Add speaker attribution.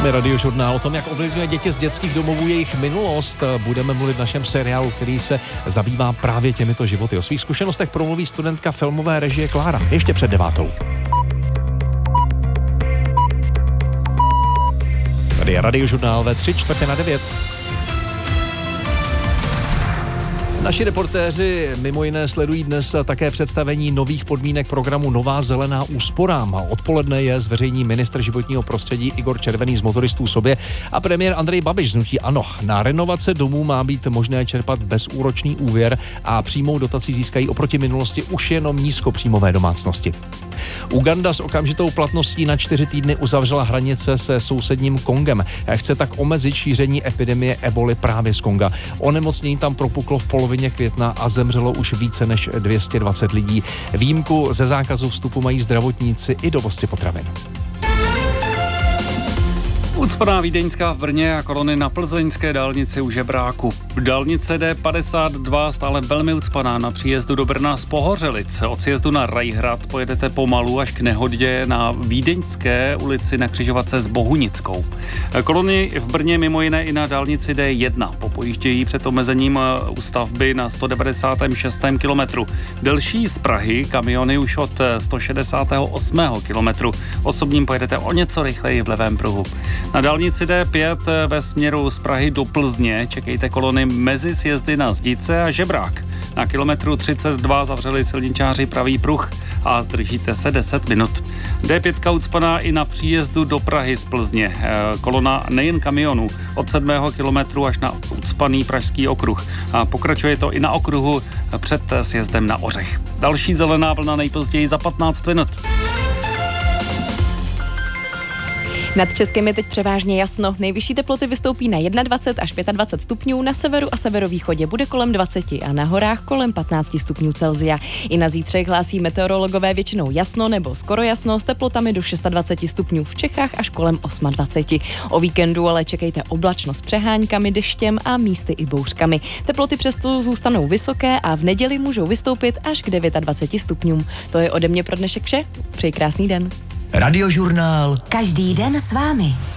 Speaker 1: Radiožurnál o tom, jak ovlivňuje děti z dětských domovů jejich minulost. Budeme mluvit v našem seriálu, který se zabývá právě těmito životy. O svých zkušenostech promluví studentka filmové režie Klára. Ještě před 9. Tady je Radiožurnál ve 8:45. Naši reportéři mimo jiné sledují dnes také představení nových podmínek programu Nová zelená úsporám. Odpoledne je zveřejní ministr životního prostředí Igor Červený z Motoristů sobě a premiér Andrej Babiš z hnutí ANO. Na renovace domů má být možné čerpat bezúročný úvěr a přímou dotaci získají oproti minulosti už jenom nízkopříjmové domácnosti. Uganda s okamžitou platností na 4 týdny uzavřela hranice se sousedním Kongem. Chce tak omezit šíření epidemie eboli právě z Konga. Onemocnění tam propuklo v polovině května a zemřelo už více než 220 lidí. Výjimku ze zákazu vstupu mají zdravotníci i dovozci potravin.
Speaker 2: Ucpaná vídeňská v Brně a kolony na plzeňské dálnici u Žebráku. Dálnice D52 stále velmi ucpaná na příjezdu do Brna z Pohořelic. Od sjezdu na Rajhrad pojedete pomalu až k nehodě na Vídeňské ulici na křižovatce s Bohunickou. Kolony v Brně mimo jiné i na dálnici D1 popojíždějí před omezením u stavby na 196. kilometru. Delší z Prahy kamiony už od 168. kilometru. Osobním pojedete o něco rychleji v levém pruhu. Na dálnici D5 ve směru z Prahy do Plzně čekejte kolony mezi sjezdy na Zdice a Žebrák. Na kilometru 32 zavřeli silničáři pravý pruh a zdržíte se 10 minut. D5 ucpaná i na příjezdu do Prahy z Plzně. Kolona nejen kamionů od 7. kilometru až na ucpaný pražský okruh. A pokračuje to i na okruhu před sjezdem na Ořech. Další zelená vlna nejpozději za 15 minut.
Speaker 3: Nad Českem je teď převážně jasno. Nejvyšší teploty vystoupí na 21 až 25 stupňů, na severu a severovýchodě bude kolem 20 a na horách kolem 15 stupňů Celsia. I na zítřek hlásí meteorologové většinou jasno nebo skoro jasno s teplotami do 26 stupňů, v Čechách až kolem 28. O víkendu ale čekejte oblačno s přehánkami, deštěm a místy i bouřkami. Teploty přesto zůstanou vysoké a v neděli můžou vystoupit až k 29 stupňům. To je ode mě pro dnešek vše. Přeji krásný den.
Speaker 4: Radiožurnál.
Speaker 5: Každý den s vámi.